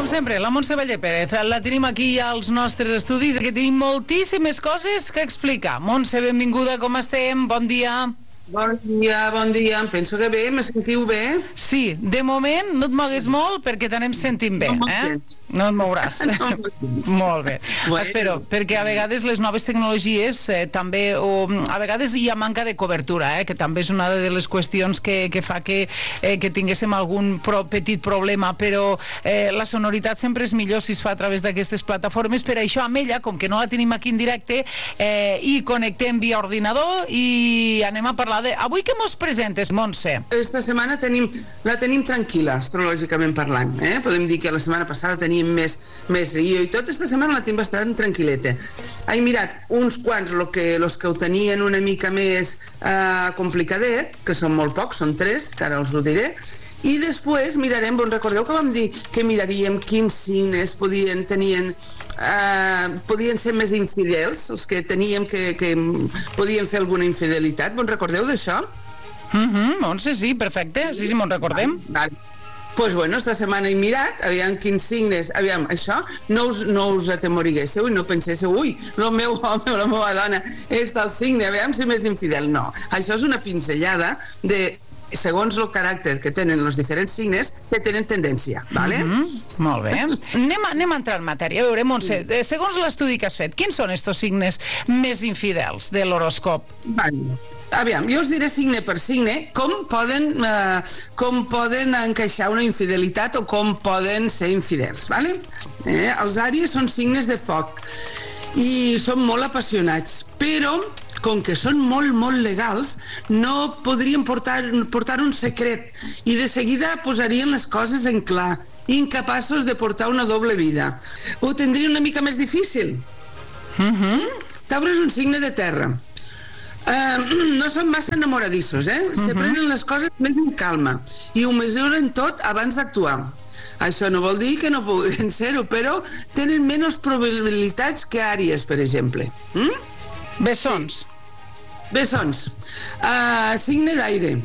sempre, la Montse Valle Pérez. La tenim aquí als nostres estudis, que tenim moltíssimes coses que explicar. Montse, benvinguda, com estem? Bon dia. Bon dia. Em penso que bé, me sentiu bé? Sí, de moment no et mogues molt perquè t'anem sentint bé, No et mouràs. Molt bé. Bueno. Espero, perquè a vegades les noves tecnologies també, a vegades hi ha manca de cobertura, que també és una de les qüestions que fa que tinguéssim algun petit problema, però la sonoritat sempre és millor si es fa a través d'aquestes plataformes. Per això amb ella, com que no la tenim aquí en directe, i connectem via ordinador i anem a parlar de... Avui què mos presentes, Montse? Esta setmana la tenim tranquil·la, astrològicament parlant. Podem dir que la setmana passada teníem més lío i tot, esta setmana la tinc bastant tranquil·leta. He mirat uns quants, los que ho tenien una mica més complicadet, que són molt pocs, són 3, que ara els ho diré, i després mirarem, recordeu que vam dir que miraríem quins signes podien ser més infidels, els que teníem que podien fer alguna infidelitat. Recordeu d'això? Montse, sí, perfecte, sí, me'n recordem. Vale. Pues bueno, esta setmana he mirat, aviam quins signes, aviam, això, no us atemoriguéssiu i no penséssiu, el meu home o la meva dona és tal signe, aviam si m'és infidel. No, això és una pinzellada de segons el caràcter que tenen els diferents signes que tenen tendència, vale? Molt bé. Anem a entrar en matèria. A veure, Montse, segons l'estudi que has fet, quins són estos signes més infidels de l'horòscop? Vale. Aviam, jo us diré signe per signe com poden encaixar una infidelitat o com poden ser infidels, vale? Els àries són signes de foc i són molt apassionats, però com que són molt, molt legals, no podrien portar un secret i de seguida posarien les coses en clar, incapaços de portar una doble vida. Ho tindrien una mica més difícil. Taure és un signe de terra. No són massa enamoradissos, se prenen les coses més en calma i ho mesuren tot abans d'actuar. Això no vol dir que no puguin ser-ho, però tenen menys probabilitats que àries, per exemple. Bessons. Bessons. Signe d'aire.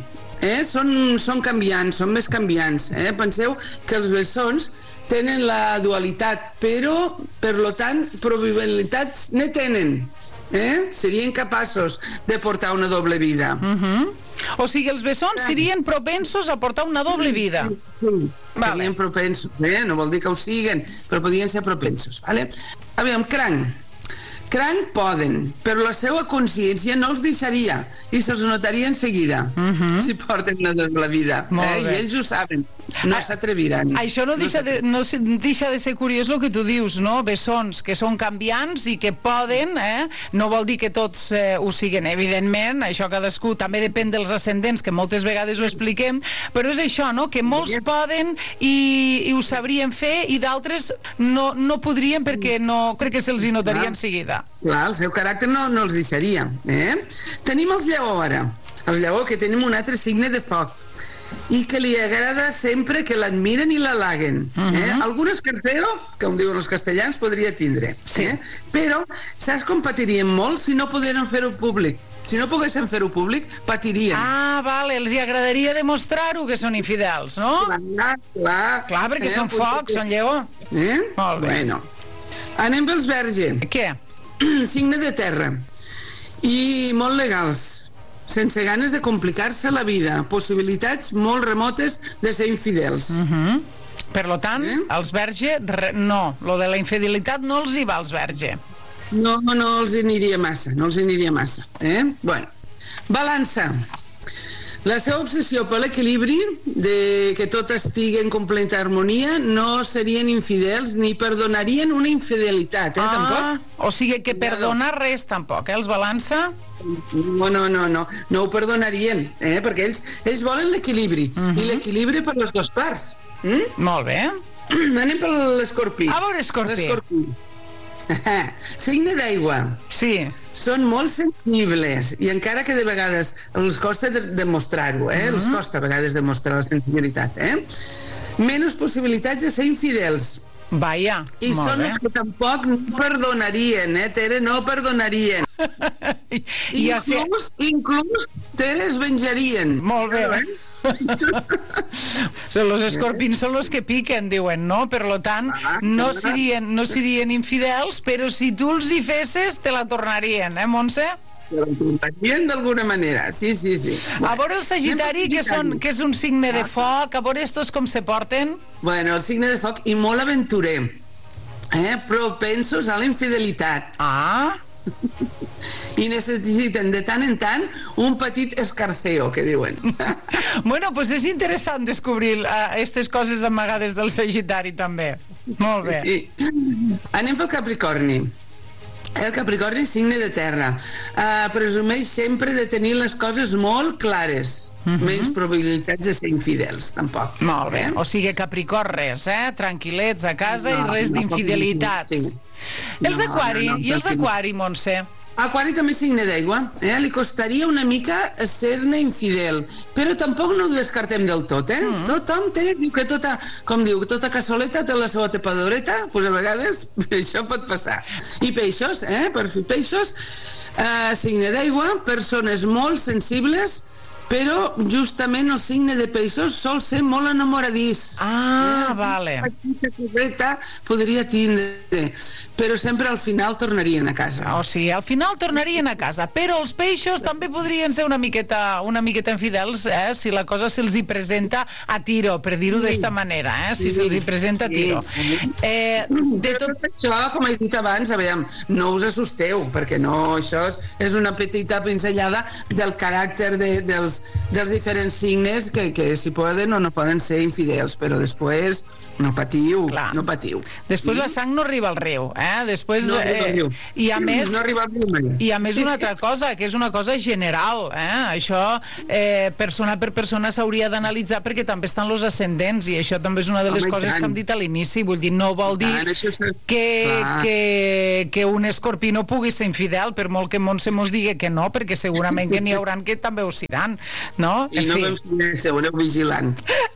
Són canviants, són més canviants. Penseu que els bessons tenen la dualitat, però, per tant, probabilitats ne tenen. Serien capaços de portar una doble vida. O sigui, els bessons serien propensos a portar una doble vida. Serien propensos, no vol dir que ho siguin, però podien ser propensos. Aviam, cranc poden, però la seva consciència no els deixaria i se'ls notaria en seguida si porten una doble vida. I ells ho saben, no s'atreviran. Això no deixa de ser curiós el que tu dius, no? Bessons que són canviants i que poden, no vol dir que tots ho siguin, evidentment, això cadascú també depèn dels ascendents, que moltes vegades ho expliquem, però és això, no? Que molts poden i ho sabrien fer i d'altres no podrien perquè no crec que se'ls hi notaria en seguida. Clar, el seu caràcter no els deixaria. Tenim els lleó ara. Els lleó que tenim un altre signe de foc i que li agrada sempre que l'admiren i l'halaguen. Algun escarceo, com diuen els castellans, podria tindre. Però saps com patirien molt si no poguessin fer-ho públic? Si no poguessin fer-ho públic, patirien. Vale, els agradaria demostrar-ho que són infidels, no? Clar, perquè són foc, són lleó. Molt bé. Anem pels verge. Què? Signe de terra i molt legals, sense ganes de complicar-se la vida, possibilitats molt remotes de ser infidels. Per tant, els verge, no, lo de la infidelitat no els hi va als verge. No els aniria massa, Bueno, balança. La seva obsessió per l'equilibri, de que tot estigui en completa harmonia, no serien infidels ni perdonarien una infidelitat, tampoc. O sigui que perdonar res tampoc, els balança? No ho perdonarien, perquè ells volen l'equilibri, i l'equilibri per les dues parts. Molt bé. Anem per l'escorpí. A veure, escorpí. Signe d'aigua. Sí. Són molt sensibles i encara que de vegades els costa demostrar-ho, els costa a vegades demostrar la sensibilitat, menys possibilitats de ser infidels. Vaja, I són els que tampoc no perdonarien, Tere, no perdonarien. Inclús Tere es venjarien. Molt bé. Los escorpins són los que piquen, diuen, no? Per lo tant, no serien infidels, però si tu els hi fessis, te la tornarien, Montse? Bien d'alguna manera, sí. A veure el Sagitari, que és un signe de foc, a veure estos com se porten? Bueno, el signe de foc i molt aventurer, propensos a la infidelitat. I necessiten de tant en tant un petit escarceo, que diuen. Bueno, pues és interessant descobrir aquestes coses amagades del Sagitari també. Molt bé. Sí. Anem pel Capricorni. El Capricorni, signe de terra, presumeix sempre de tenir les coses molt clares. Menys probabilitats de ser infidels, tampoc. Molt bé, o sigui Capricorres, tranquil·lets a casa i res d'infidelitats. Els Aquari, Montse? Aquari també signe d'aigua, li costaria una mica ser-ne infidel, però tampoc no ho descartem del tot, Tothom té, que tota cassoleta té la seva tapadoreta, doncs a vegades això pot passar. I peixos, per fer peixos, signe d'aigua, persones molt sensibles, però justament el signe de peixos sol ser molt enamoradís. Vale. Podria tindre, però sempre al final tornarien a casa. O sigui, al final tornarien a casa, però els peixos també podrien ser una miqueta infidels, si la cosa se'ls hi presenta a tiro, per dir-ho d'esta manera, si se'ls hi presenta a tiro. De tot això, com he dit abans, no us assusteu, perquè no, això és una petita pinzellada del caràcter dels diferents signes que si poden o no poden ser infidels, però després no patiu. Després la sang no arriba al riu, després no arriba al riu. I a més no arriba al riu mai. I a més una altra cosa, que és una cosa general, això persona per persona s'hauria d'analitzar, perquè també estan els ascendents, i això també és una de les coses que hem dit a l'inici, vull dir, no vol dir que un escorpí no pugui ser infidel, per molt que Montse mos digui que no, perquè segurament que n'hi hauran que també ho seran, no? I no vam ser vigilant.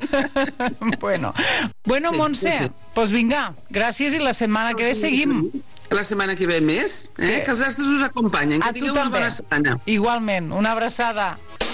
Bueno, Montse, doncs vinga, gràcies, i la setmana que ve seguim. La setmana que ve més, que els astres us acompanyen. Que tingueu una bona setmana. Igualment, una abraçada.